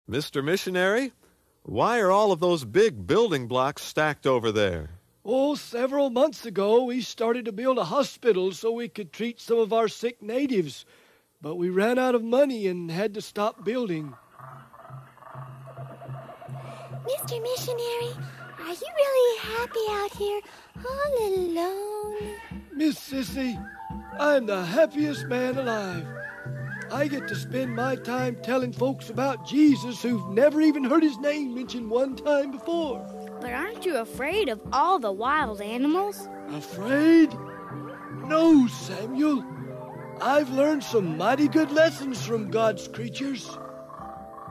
Mr. Missionary, why are all of those big building blocks stacked over there? Oh, several months ago, we started to build a hospital so we could treat some of our sick natives. But we ran out of money and had to stop building. Mr. Missionary, are you really happy out here all alone? Miss Sissy, I'm the happiest man alive. I get to spend my time telling folks about Jesus who've never even heard his name mentioned one time before. But aren't you afraid of all the wild animals? Afraid? No, Samuel. I've learned some mighty good lessons from God's creatures.